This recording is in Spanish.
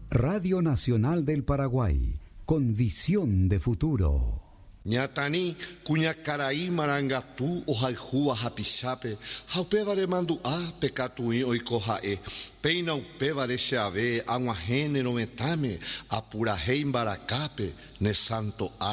Radio Nacional del Paraguay, con visión de futuro. Ñatani kuñakarai marangatu ojalhua hapichape haupevare mandu'a pekatui oiko ha'e peina upevare cheave aguahene nometame apurahéi mbarakápe ne santo